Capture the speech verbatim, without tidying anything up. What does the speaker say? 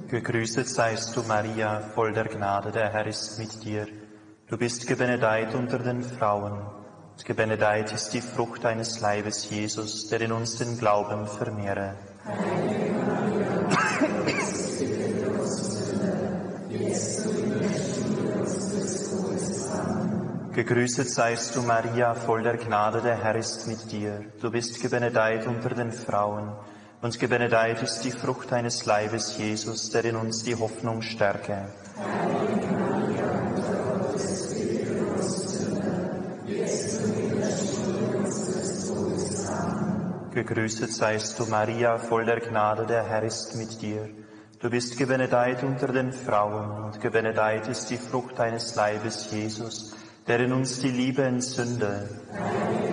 Gegrüßet seist du, Maria, voll der Gnade, der Herr ist mit dir. Du bist gebenedeit unter den Frauen, und gebenedeit ist die Frucht deines Leibes, Jesus, der in uns den Glauben vermehre. Heilige Maria, bitte für uns Sünder, jetzt und in der Stunde unseres Todes. Amen. Gegrüßet seist du, Maria, voll der Gnade, der Herr ist mit dir. Du bist gebenedeit unter den Frauen, und gebenedeit ist die Frucht deines Leibes, Jesus, der in uns die Hoffnung stärke. Heilige Maria, Mutter Gottes, bitte für uns Sünder, jetzt und in der Stunde unseres Todes. Amen. Gegrüßet seist du, Maria, voll der Gnade, der Herr ist mit dir. Du bist gebenedeit unter den Frauen, und gebenedeit ist die Frucht deines Leibes, Jesus, der in uns die Liebe entzünde. Heilige